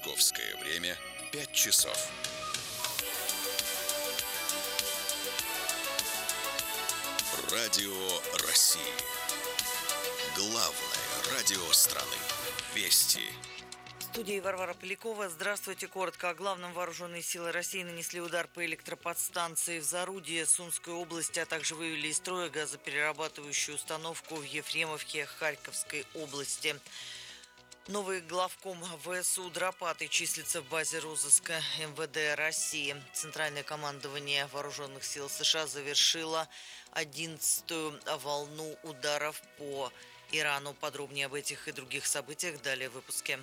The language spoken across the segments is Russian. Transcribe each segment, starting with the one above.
Московское время 5 часов. Радио России. Главное радио страны. Вести. В студии Варвара Полякова. Здравствуйте. Коротко о главном. Вооруженные силы России нанесли удар по электроподстанции в Зарудье Сумской области, а также вывели из строя газоперерабатывающую установку в Ефремовке Харьковской области. Новый главком ВСУ Дропатый числится в базе розыска МВД России. Центральное командование Вооруженных сил США завершило 11-ю волну ударов по Ирану. Подробнее об этих и других событиях далее в выпуске.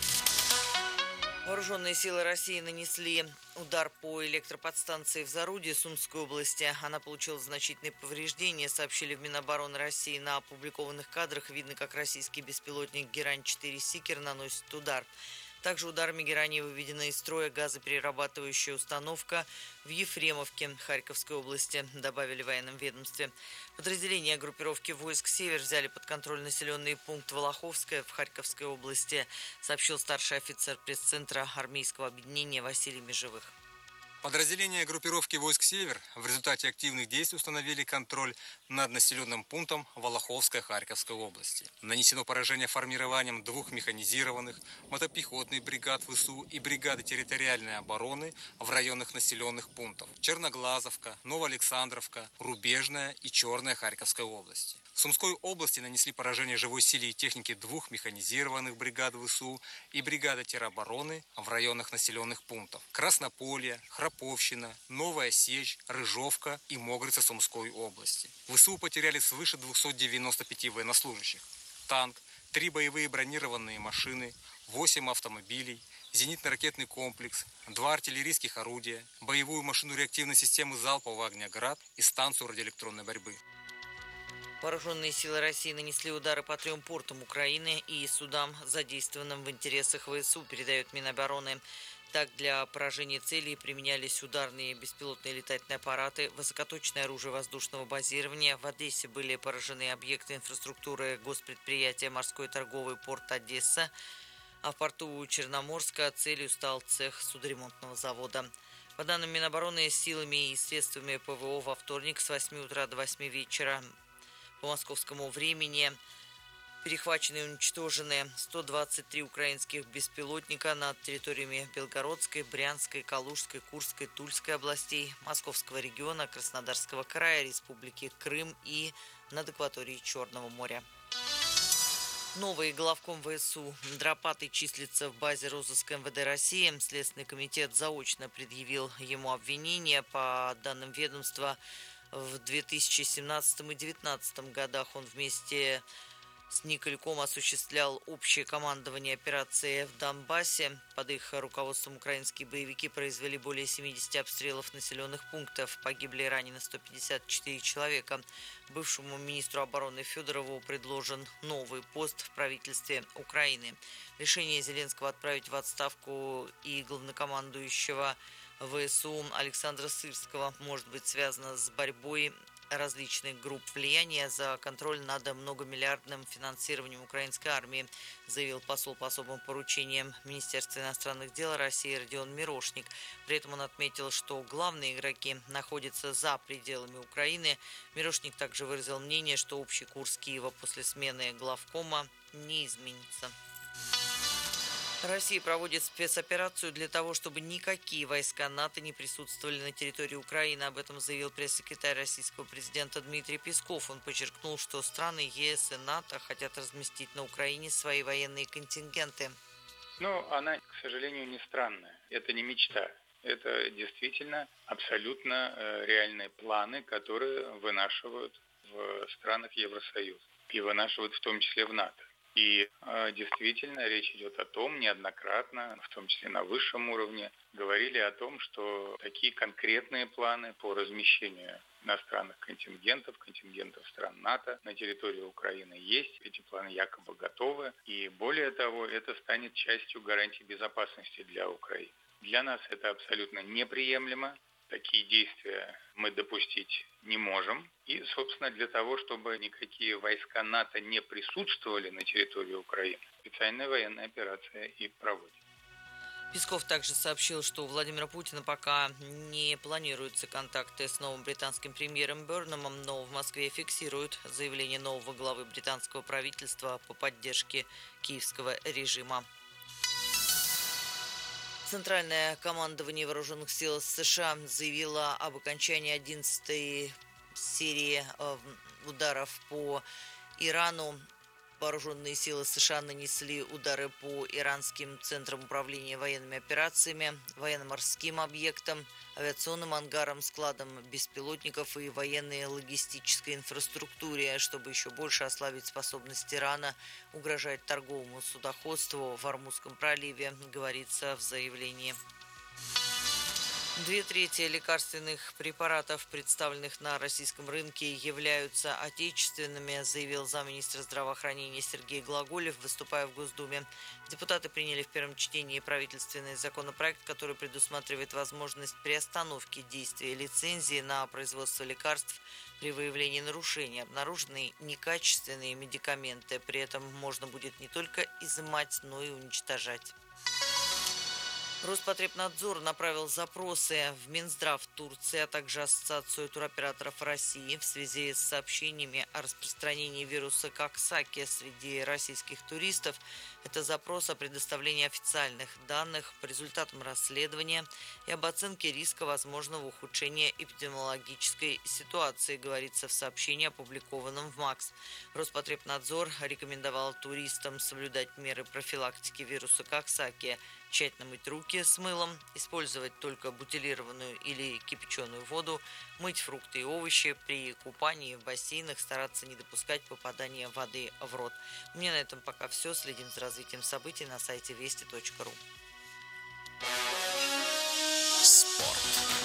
Вооруженные силы России нанесли удар по электроподстанции в Зарудье Сумской области. Она получила значительные повреждения, сообщили в Минобороны России. На опубликованных кадрах видно, как российский беспилотник Герань-4 «Сикер» наносит удар. Также ударами Герани выведена из строя газоперерабатывающая установка в Ефремовке Харьковской области, добавили в военном ведомстве. Подразделения группировки войск «Север» взяли под контроль населенный пункт Волоховское в Харьковской области, сообщил старший офицер пресс-центра армейского объединения Василий Межевых. Подразделения группировки войск «Север» в результате активных действий установили контроль над населенным пунктом Волоховской Харьковской области. Нанесено поражение формированием 2 механизированных мотопехотных бригад ВСУ и бригады территориальной обороны в районах населенных пунктов Черноглазовка, Новоалександровка, Рубежная и Черная Харьковской области. В Сумской области нанесли поражение живой силе и технике 2 механизированных бригад ВСУ и бригады теробороны в районах населенных пунктов Краснополье, Храповщина, Новая Сечь, Рыжовка и Могрица Сумской области. ВСУ потеряли свыше 295 военнослужащих. Танк, 3 боевые бронированные машины, 8 автомобилей, зенитно-ракетный комплекс, 2 артиллерийских орудия, боевую машину реактивной системы залпового огня «Град» и станцию радиоэлектронной борьбы. Вооруженные силы России нанесли удары по 3 портам Украины и судам, задействованным в интересах ВСУ, передает Минобороны. Так, для поражения целей применялись ударные беспилотные летательные аппараты, высокоточное оружие воздушного базирования. В Одессе были поражены объекты инфраструктуры госпредприятия «Морской торговый порт Одесса», а в порту Черноморска целью стал цех судоремонтного завода. По данным Минобороны, силами и средствами ПВО во вторник с 8 утра до 8 вечера по московскому времени перехвачены и уничтожены 123 украинских беспилотника над территориями Белгородской, Брянской, Калужской, Курской, Тульской областей, Московского региона, Краснодарского края, Республики Крым и над акваторией Черного моря. Новый главком ВСУ Дропатый числится в базе розыска МВД России. Следственный комитет заочно предъявил ему обвинение. По данным ведомства, в 2017 и 2019 годах он вместе с Никольком осуществлял общее командование операции в Донбассе. Под их руководством украинские боевики произвели более 70 обстрелов населенных пунктов. Погибли и ранены 154 человека. Бывшему министру обороны Федорову предложен новый пост в правительстве Украины. Решение Зеленского отправить в отставку и главнокомандующего ВСУ Александра Сырского может быть связано с борьбой различных групп влияния за контроль над многомиллиардным финансированием украинской армии, заявил посол по особым поручениям Министерства иностранных дел России Родион Мирошник. При этом он отметил, что главные игроки находятся за пределами Украины. Мирошник также выразил мнение, что общий курс Киева после смены главкома не изменится. Россия проводит спецоперацию для того, чтобы никакие войска НАТО не присутствовали на территории Украины. Об этом заявил пресс-секретарь российского президента Дмитрий Песков. Он подчеркнул, что страны ЕС и НАТО хотят разместить на Украине свои военные контингенты. Она, к сожалению, не странная. Это не мечта. Это действительно абсолютно реальные планы, которые вынашивают в странах Евросоюза. И вынашивают в том числе в НАТО. И действительно речь идет о том, неоднократно, в том числе на высшем уровне, говорили о том, что такие конкретные планы по размещению иностранных контингентов стран НАТО на территории Украины есть. Эти планы якобы готовы. И более того, это станет частью гарантий безопасности для Украины. Для нас это абсолютно неприемлемо. Такие действия мы допустить не можем. И, собственно, для того, чтобы никакие войска НАТО не присутствовали на территории Украины, специальная военная операция и проводится. Песков также сообщил, что у Владимира Путина пока не планируются контакты с новым британским премьером Берномом, но в Москве фиксируют заявление нового главы британского правительства по поддержке киевского режима. Центральное командование вооруженных сил США заявило об окончании 11-й серии ударов по Ирану. Вооруженные силы США нанесли удары по иранским центрам управления военными операциями, военно-морским объектам, авиационным ангарам, складам беспилотников и военной логистической инфраструктуре, чтобы еще больше ослабить способность Ирана угрожать торговому судоходству в Ормузском проливе, говорится в заявлении. 2/3 лекарственных препаратов, представленных на российском рынке, являются отечественными, заявил замминистра здравоохранения Сергей Глаголев, выступая в Госдуме. Депутаты приняли в первом чтении правительственный законопроект, который предусматривает возможность приостановки действия лицензии на производство лекарств при выявлении нарушений. Обнаружены некачественные медикаменты. При этом можно будет не только изымать, но и уничтожать. Роспотребнадзор направил запросы в Минздрав Турции, а также Ассоциацию туроператоров России в связи с сообщениями о распространении вируса Коксаки среди российских туристов. Это запрос о предоставлении официальных данных по результатам расследования и об оценке риска возможного ухудшения эпидемиологической ситуации, говорится в сообщении, опубликованном в МАКС. Роспотребнадзор рекомендовал туристам соблюдать меры профилактики вируса Коксаки, тщательно мыть руки с мылом, использовать только бутилированную или кипяченую воду, мыть фрукты и овощи, при купании в бассейнах стараться не допускать попадания воды в рот. У меня на этом пока все. Следим за развитием событий на сайте вести.ру. Спорт.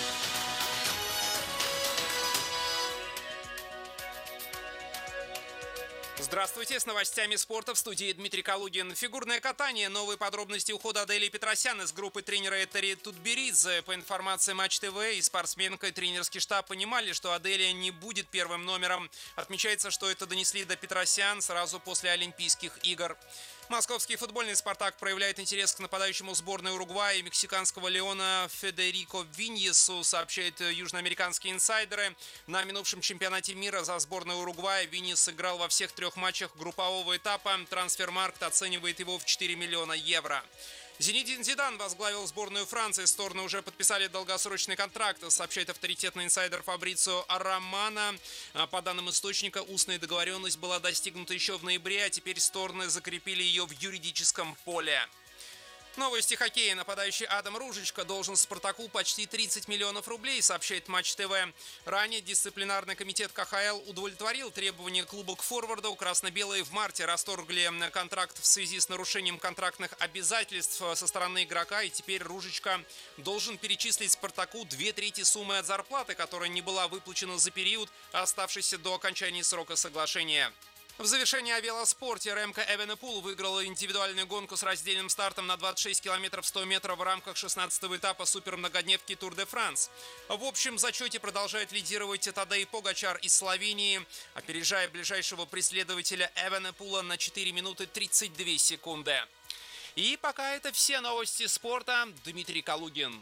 Здравствуйте, с новостями спорта в студии Дмитрий Калугин. Фигурное катание. Новые подробности ухода Адели Петросян из группы тренера Этери Тутберидзе. По информации Матч ТВ, и спортсменка, и тренерский штаб понимали, что Аделия не будет первым номером. Отмечается, что это донесли до Петросян сразу после Олимпийских игр. Московский футбольный «Спартак» проявляет интерес к нападающему сборной Уругвая и мексиканского «Леона» Федерико Виньесу, сообщают южноамериканские инсайдеры. На минувшем чемпионате мира за сборную Уругвая Виньес сыграл во всех 3 матчах группового этапа. Трансфермаркт оценивает его в 4 миллиона евро. Зинедин Зидан возглавил сборную Франции. Стороны уже подписали долгосрочный контракт, сообщает авторитетный инсайдер Фабрицио Романо. По данным источника, устная договоренность была достигнута еще в ноябре, а теперь стороны закрепили ее в юридическом поле. Новости хоккея. Нападающий Адам Ружичка должен «Спартаку» почти 30 миллионов рублей, сообщает Матч ТВ. Ранее дисциплинарный комитет КХЛ удовлетворил требования клуба к форварду. Красно-белые в марте расторгли контракт в связи с нарушением контрактных обязательств со стороны игрока. И теперь Ружичка должен перечислить «Спартаку» 2/3 суммы от зарплаты, которая не была выплачена за период, оставшийся до окончания срока соглашения. В завершении о велоспорте Ремко Эвенепул выиграл индивидуальную гонку с раздельным стартом на 26 километров 100 метров в рамках 16-го этапа супермногодневки Тур де Франс. В общем зачете продолжает лидировать Тадей Погачар из Словении, опережая ближайшего преследователя Эвенепула на 4 минуты 32 секунды. И пока это все новости спорта. Дмитрий Калугин.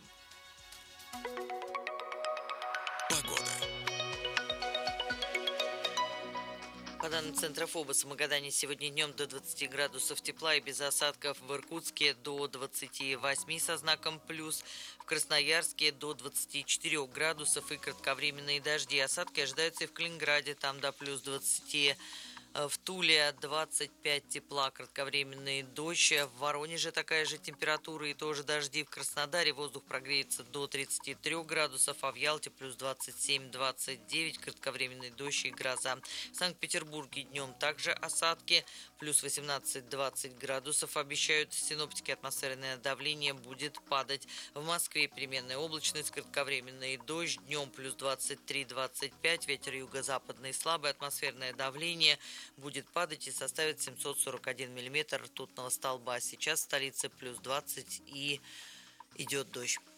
Погода. По данным Центра ФОБОСа, в Магадане сегодня днем до 20 градусов тепла и без осадков, в Иркутске до 28 со знаком плюс, в Красноярске до 24 градусов и кратковременные дожди. Осадки ожидаются и в Калининграде, там до плюс 20. В Туле 25 тепла, кратковременный дождь. В Воронеже такая же температура и тоже дожди. В Краснодаре воздух прогреется до 33 градусов, а в Ялте плюс 27-29, кратковременный дождь и гроза. В Санкт-Петербурге днем также осадки, плюс 18-20 градусов обещают синоптики. Атмосферное давление будет падать. В Москве переменная облачность, кратковременный дождь, днем плюс 23-25, ветер юго-западный слабый, атмосферное давление будет падать и составит 741 миллиметр ртутного столба. Сейчас в столице плюс 20 и идет дождь.